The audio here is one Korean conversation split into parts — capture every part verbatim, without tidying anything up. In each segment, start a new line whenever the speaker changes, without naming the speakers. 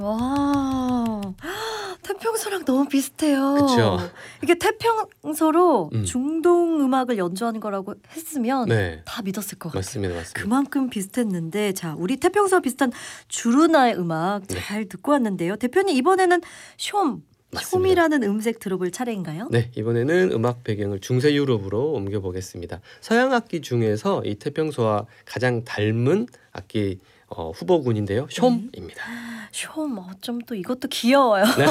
와. 태평소랑 너무 비슷해요.
그쵸.
이게 태평소로
음.
중동 음악을 연주하는 거라고 했으면
네.
다 믿었을 것 같아요.
맞습니다. 맞습니다.
그만큼 비슷했는데 자 우리 태평소와 비슷한 주르나의 음악
네.
잘 듣고 왔는데요. 대표님 이번에는 숑,
맞습니다.
숑이라는 음색 들어볼 차례인가요?
네, 이번에는 음악 배경을 중세 유럽으로 옮겨보겠습니다. 서양 악기 중에서 이 태평소와 가장 닮은 악기 어, 후보군인데요. 숑입니다.
숑, 어쩜 또 이것도 귀여워요.
네.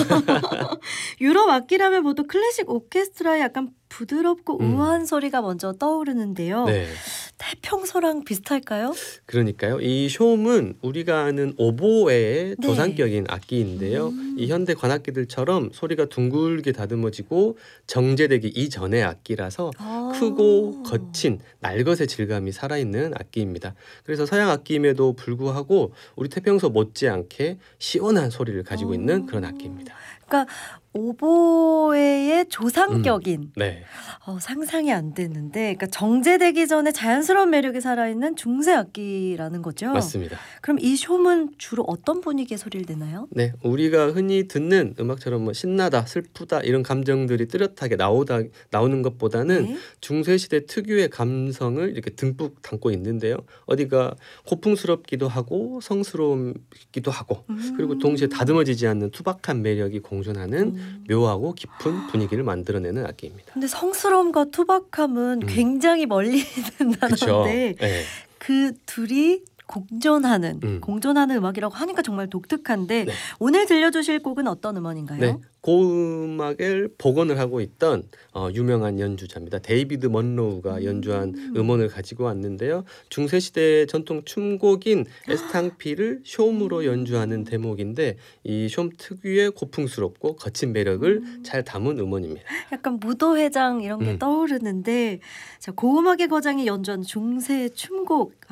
유럽 악기라면 보통 클래식 오케스트라의 약간 부드럽고
음.
우아한 소리가 먼저 떠오르는데요.
네.
태평소랑 비슷할까요?
그러니까요. 이 숑은 우리가 아는 오보에의
네.
조상격인 악기인데요.
음.
이 현대 관악기들처럼 소리가 둥글게 다듬어지고 정제되기 이전의 악기라서
아.
크고 거친 날것의 질감이 살아있는 악기입니다. 그래서 서양 악기임에도 불구하고 우리 태평소 못지않게 시원한 소리를 가지고 있는 그런 악기입니다.
그러니까 오보에의 조상격인
음. 네.
어, 상상이 안 되는데 그러니까 정제되기 전에 자연스러운 매력이 살아있는 중세 악기라는 거죠.
맞습니다.
그럼 이 숑은 주로 어떤 분위기의 소리를 내나요?
네, 우리가 흔히 듣는 음악처럼 뭐 신나다, 슬프다 이런 감정들이 뚜렷하게 나오다 나오는 것보다는
네.
중세 시대 특유의 감성을 이렇게 듬뿍 담고 있는데요. 어디가 고풍스럽기도 하고 성스러움기도 하고
음.
그리고 동시에 다듬어지지 않는 투박한 매력이 공존하는
음.
묘하고 깊은 분위기를 만들어내는 악기입니다.
근데 성스러움과 투박함은
음.
굉장히 멀리 있는
그렇죠.
단어인데
네.
그 둘이 공존하는
음.
공존하는 음악이라고 하니까 정말 독특한데
네.
오늘 들려주실 곡은 어떤 음원인가요?
네, 고음악을 복원을 하고 있던 어, 유명한 연주자입니다. 데이비드 먼로우가
음.
연주한 음원을 가지고 왔는데요. 중세 시대 전통 춤곡인 에스탕피를 숑으로 연주하는 대목인데 이 숑 특유의 고풍스럽고 거친 매력을
음.
잘 담은 음원입니다.
약간 무도회장 이런 게
음.
떠오르는데 자 고음악의 거장이 연주한 중세 춤곡